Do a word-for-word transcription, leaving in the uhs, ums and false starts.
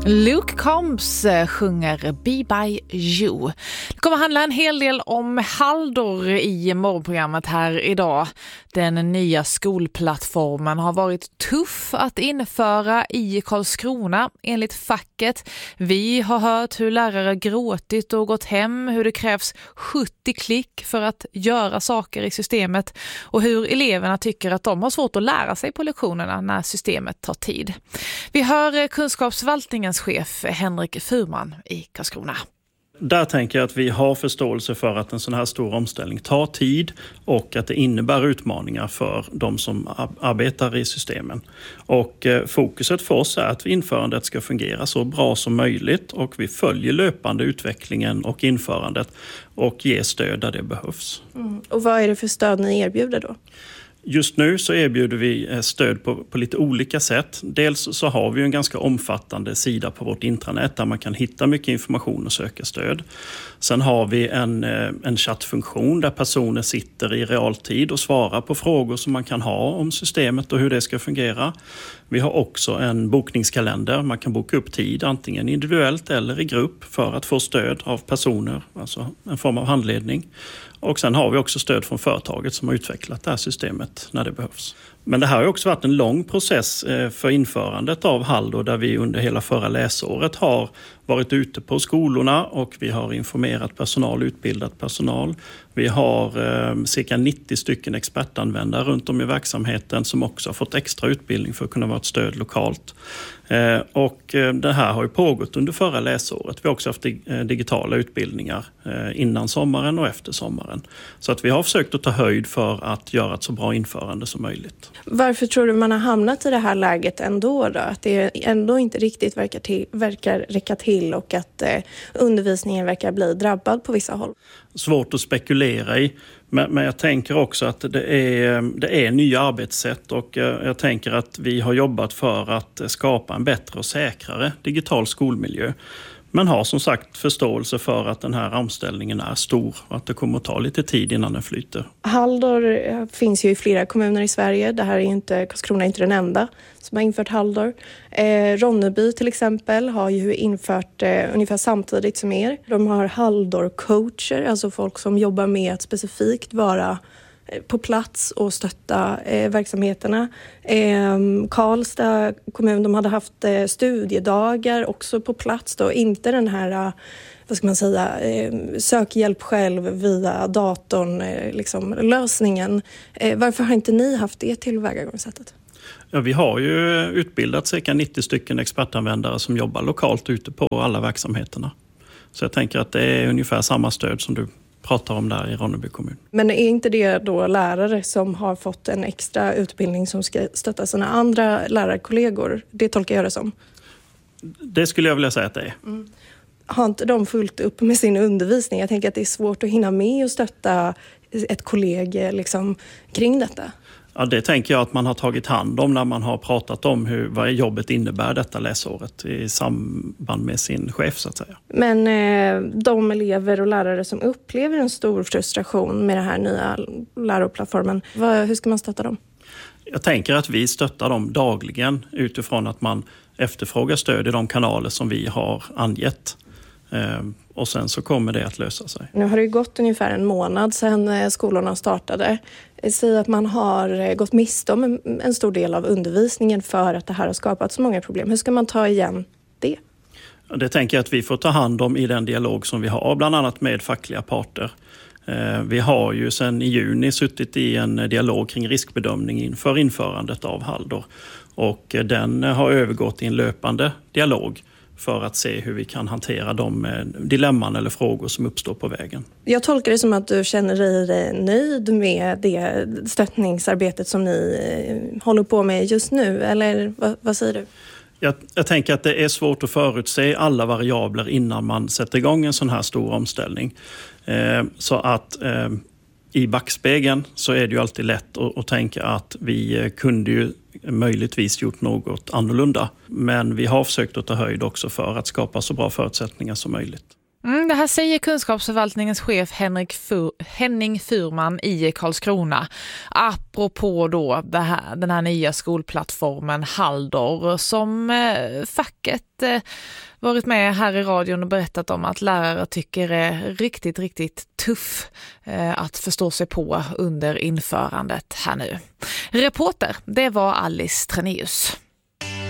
Luke Combs sjunger Be By You. Det kommer handla en hel del om Haldor i morgonprogrammet här idag. Den nya skolplattformen har varit tuff att införa i Karlskrona enligt facket. Vi har hört hur lärare gråtit och gått hem, hur det krävs sjuttio klick för att göra saker i systemet och hur eleverna tycker att de har svårt att lära sig på lektionerna när systemet tar tid. Vi hör kunskapsförvaltningens chef Henrik Furman i Karlskrona. Där tänker jag att vi har förståelse för att en sån här stor omställning tar tid och att det innebär utmaningar för de som arbetar i systemen. Och fokuset för oss är att införandet ska fungera så bra som möjligt och vi följer löpande utvecklingen och införandet och ger stöd där det behövs. Mm. Och vad är det för stöd ni erbjuder då? Just nu så erbjuder vi stöd på, på lite olika sätt. Dels så har vi en ganska omfattande sida på vårt intranät där man kan hitta mycket information och söka stöd. Sen har vi en, en chattfunktion där personer sitter i realtid och svarar på frågor som man kan ha om systemet och hur det ska fungera. Vi har också en bokningskalender. Man kan boka upp tid antingen individuellt eller i grupp för att få stöd av personer, alltså en form av handledning. Och sen har vi också stöd från företaget som har utvecklat det här systemet när det behövs. Men det här har också varit en lång process för införandet av Haldor där vi under hela förra läsåret har varit ute på skolorna och vi har informerat personal, utbildat personal. Vi har eh, cirka nittio stycken expertanvändare runt om i verksamheten som också har fått extra utbildning för att kunna vara ett stöd lokalt. Eh, och eh, det här har ju pågått under förra läsåret. Vi har också haft dig- digitala utbildningar eh, innan sommaren och efter sommaren. Så att vi har försökt att ta höjd för att göra ett så bra införande som möjligt. Varför tror du man har hamnat i det här läget ändå då? Att det ändå inte riktigt verkar, till, verkar räcka till och att eh, undervisningen verkar bli drabbad på vissa håll? Svårt att spekulera i, men, men jag tänker också att det är, det är nya arbetssätt och jag, jag tänker att vi har jobbat för att skapa en bättre och säkrare digital skolmiljö. Men har som sagt förståelse för att den här omställningen är stor och att det kommer att ta lite tid innan den flyter. Haldor finns ju i flera kommuner i Sverige. Det här är inte, Karlskrona är inte den enda som har infört Haldor. Eh, Ronneby till exempel har ju infört eh, ungefär samtidigt som er. De har Haldor-coacher, alltså folk som jobbar med att specifikt vara på plats och stötta eh, verksamheterna. Eh, Karlstad kommun, de hade haft eh, studiedagar också på plats då. Inte den här, eh, vad ska man säga, eh, sök hjälp själv via datorn, eh, liksom, lösningen. Eh, varför har inte ni haft det tillvägagångssättet? Ja, vi har ju utbildat cirka nittio stycken expertanvändare som jobbar lokalt ute på alla verksamheterna. Så jag tänker att det är ungefär samma stöd som du pratar om där i Ronneby kommun. Men är inte det då lärare som har fått en extra utbildning som ska stötta sina andra lärarkollegor? Det tolkar jag det som. Det skulle jag vilja säga att det är. Mm. Har inte de fullt upp med sin undervisning? Jag tänker att det är svårt att hinna med och stötta ett kollega liksom, kring detta. Ja, det tänker jag att man har tagit hand om när man har pratat om hur, vad jobbet innebär detta läsåret i samband med sin chef så att säga. Men eh, de elever och lärare som upplever en stor frustration med den här nya läroplattformen, vad, hur ska man stötta dem? Jag tänker att vi stöttar dem dagligen utifrån att man efterfrågar stöd i de kanaler som vi har angett. Eh, och sen så kommer det att lösa sig. Nu har det gått ungefär en månad sedan skolorna startade. Säg att man har gått miste om en stor del av undervisningen för att det här har skapat så många problem. Hur ska man ta igen det? Det tänker jag att vi får ta hand om i den dialog som vi har, bland annat med fackliga parter. Vi har ju sedan i juni suttit i en dialog kring riskbedömning inför införandet av Haldor. Och den har övergått i en löpande dialog för att se hur vi kan hantera de dilemman eller frågor som uppstår på vägen. Jag tolkar det som att du känner dig nöjd med det stöttningsarbetet som ni håller på med just nu, eller vad, vad säger du? Jag, jag tänker att det är svårt att förutse alla variabler innan man sätter igång en sån här stor omställning. Eh, så att eh, i backspegeln så är det ju alltid lätt att, att tänka att vi kunde ju möjligtvis gjort något annorlunda. Men vi har försökt att ta höjd också för att skapa så bra förutsättningar som möjligt. Mm, det här säger kunskapsförvaltningens chef Henrik Fur- Henning Furman i Karlskrona. Apropå då det här, den här nya skolplattformen Haldor som eh, facket eh, varit med här i radion och berättat om att lärare tycker är riktigt, riktigt tuff eh, att förstå sig på under införandet här nu. Reporter, det var Alice Treneus.